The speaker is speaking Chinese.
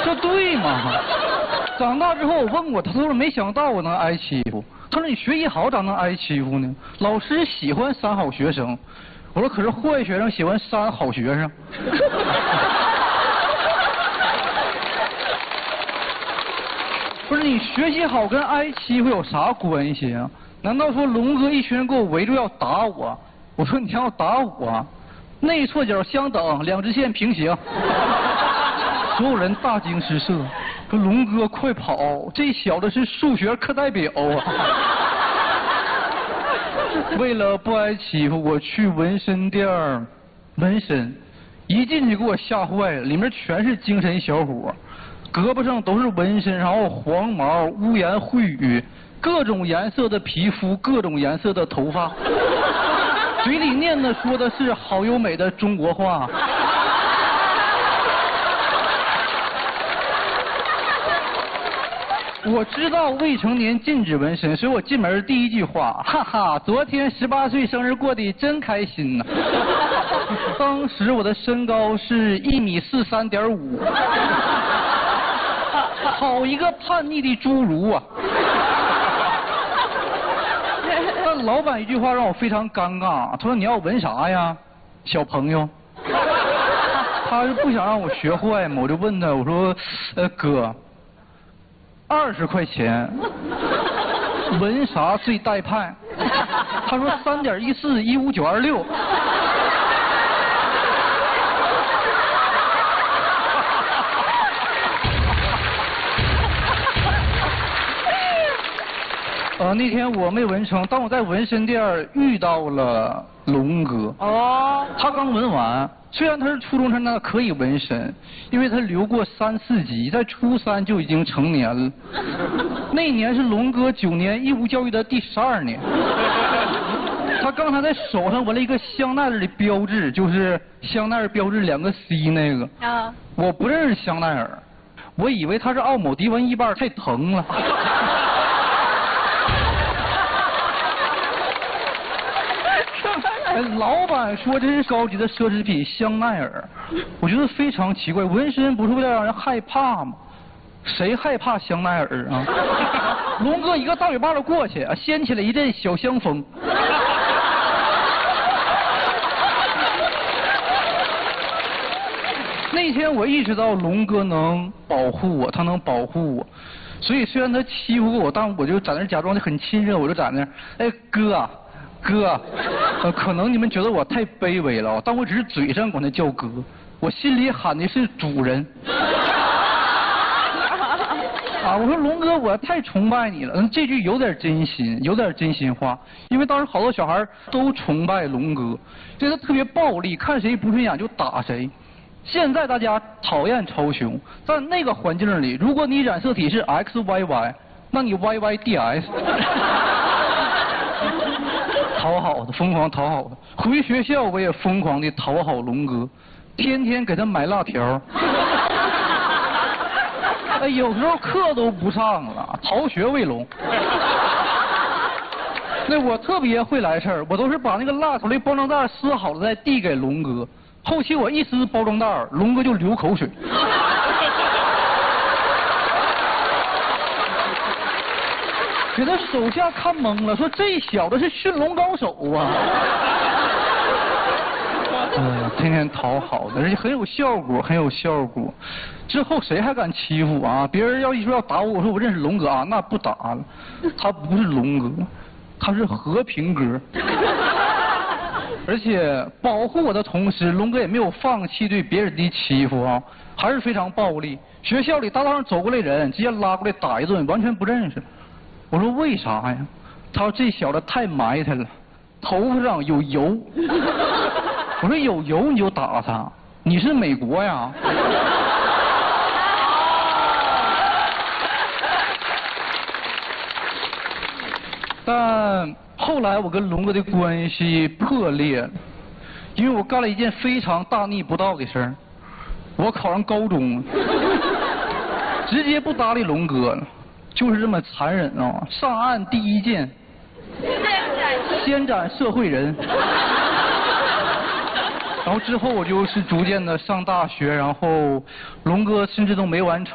这对吗？长大之后我问过他，他说没想到我能挨欺负。他说你学习好咋能挨欺负呢？老师喜欢3好学生。我说可是坏学生喜欢3好学生。不是你学习好跟挨欺负有啥关系啊？难道说龙哥一群人给我围住要打我？我说你要打我，内错角相等，2直线平行。所有人大惊失色，说龙哥快跑，这小子是数学课代表啊！为了不挨欺负，我去纹身店纹身，一进去给我吓坏了，里面全是精神小伙，胳膊上都是纹身，然后黄毛、污言秽语，各种颜色的皮肤，各种颜色的头发，嘴里念的说的是好优美的中国话。我知道未成年禁止纹身，所以我进门第一句话，哈哈，昨天18岁生日过得真开心呐。当时我的身高是1.43.5米，好一个叛逆的侏儒啊！但老板一句话让我非常尴尬，他说你要纹啥呀，小朋友？他是不想让我学坏嘛，我就问他，我说，哥。20块钱，纹啥最带派？他说3.141596。那天我没纹成，但我在纹身店遇到了龙哥。哦。他刚纹完，虽然他是初中生，但他可以纹身，因为他留过3、4级，在初3就已经成年了。那年是龙哥9年义务教育的第12年。他刚才在手上纹了一个香奈儿的标志，就是香奈儿标志2个 C 那个。啊。我不认识香奈儿，我以为他是奥某迪纹一半，太疼了。老板说这是高级的奢侈品香奈儿，我觉得非常奇怪，纹身不是为了让人害怕吗？谁害怕香奈儿啊？龙哥一个大嘴巴子过去，掀起了一阵小香风。那天我意识到龙哥能保护我，他能保护我，所以虽然他欺负过我，但我就在那假装的很亲热，我就在那，哎哥。哥，可能你们觉得我太卑微了，但我只是嘴上管他叫哥，我心里喊的是主人。啊，我说龙哥，我太崇拜你了，这句有点真心，有点真心话，因为当时好多小孩都崇拜龙哥，觉得他特别暴力，看谁不顺眼就打谁。现在大家讨厌超雄，在那个环境里，如果你染色体是 XYY， 那你 YYDS。讨好的，疯狂讨好的。回学校我也疯狂的讨好龙哥，天天给他买辣条。哎，有时候课都不上了，逃学为龙。那我特别会来事儿，我都是把那个辣条的包装袋撕好了再递给龙哥。后期我一撕包装袋，龙哥就流口水。给他手下看懵了，说这小子是驯龙高手啊！天天讨好的，而且很有效果，很有效果。之后谁还敢欺负啊？别人要一说要打我，我说我认识龙哥啊，那不打了。他不是龙哥，他是和平哥。而且保护我的同时，龙哥也没有放弃对别人的欺负啊，还是非常暴力。学校里大道上走过来人，直接拉过来打一顿，完全不认识。我说为啥呀？他说这小子太埋汰了，头发上有油。我说有油你就打他，你是美国呀？但后来我跟龙哥的关系破裂了，因为我干了一件非常大逆不道的事儿，我考上高中了，直接不搭理龙哥了。就是这么残忍啊！上岸第一箭，先斩社会人。然后之后我就是逐渐的上大学，然后龙哥甚至都没完成。